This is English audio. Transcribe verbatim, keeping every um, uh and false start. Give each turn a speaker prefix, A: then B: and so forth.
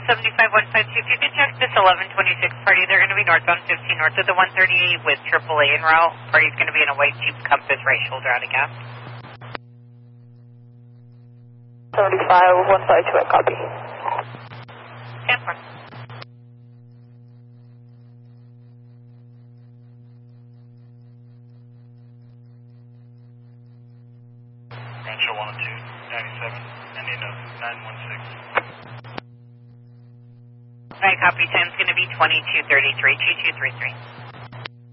A: seventy-five one five two. If you could check this eleven twenty-six party, they're going to be northbound fifteen north of the one thirty-eight with triple A en route. Party's going to be in a white Jeep Compass, right shoulder out of gas.
B: seventy-five one five two, I copy.
A: ten four.
C: Rancho one oh two, ninety-seven, ending of nine one six.
A: Right, copy. Time's going to be twenty-two thirty-three, two two three three.